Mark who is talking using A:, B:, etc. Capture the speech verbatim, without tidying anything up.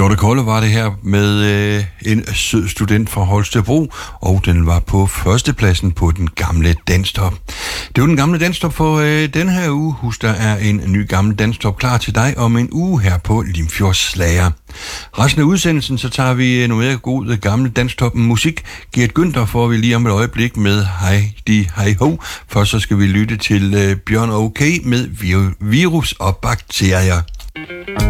A: Dorte Kolde var det her med øh, en sød student fra Holstebro, og den var på førstepladsen på den gamle danstop. Det var den gamle danstop for øh, den her uge. Husk, der er en ny gammel danstop klar til dig om en uge her på Limfjords Slager. Resten af udsendelsen, så tager vi noget mere god gamle danstop musik. Gert Günther får vi lige om et øjeblik med Heidi Hej Ho. Først så skal vi lytte til øh, Bjørn OK med vir- virus og bakterier.